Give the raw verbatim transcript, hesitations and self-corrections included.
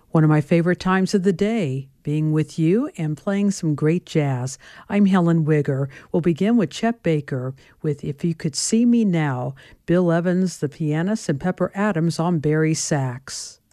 One of my favorite times of the day, being with you and playing some great jazz. I'm Helen Wigger. We'll begin with Chet Baker with If You Could See Me Now, Bill Evans, the pianist, and Pepper Adams on Barry sax.